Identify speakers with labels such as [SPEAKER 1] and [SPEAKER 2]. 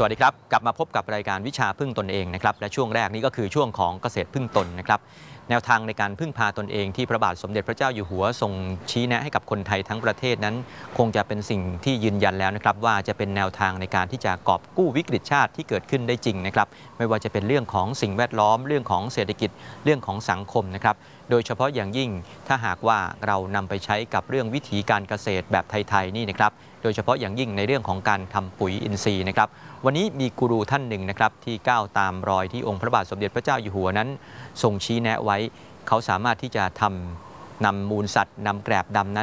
[SPEAKER 1] วัสดีครับกลับมาพบกับรายการวิชาพึ่งตนเองนะครับและช่วงแรกนี้ก็คือช่วงของเกษตรพึ่งตนนะครับแนวทางในการพึ่งพาตนเองที่พระบาทสมเด็จพระเจ้าอยู่หัวทรงชี้แนะให้กับคนไทยทั้งประเทศนั้นคงจะเป็นสิ่งที่ยืนยันแล้วนะครับว่าจะเป็นแนวทางในการที่จะกอบกู้วิกฤตชาติที่เกิดขึ้นได้จริงนะครับไม่ว่าจะเป็นเรื่องของสิ่งแวดล้อมเรื่องของเศรษฐกิจเรื่องของสังคมนะครับโดยเฉพาะอย่างยิ่งถ้าหากว่าเรานำไปใช้กับเรื่องวิถีการเกษตรแบบไทยๆนี่นะครับโดยเฉพาะอย่างยิ่งในเรื่องของการทำปุ๋ยอินทรีย์นะครับวันนี้มีกูรูท่านหนึ่งนะครับที่ก้าวตามรอยที่องค์พระบาทสมเด็จพระเจ้าอยู่หัวนั้นทรงชี้แนะไว้เขาสามารถที่จะนำมูลสัตว์นำแกลบดำนั้น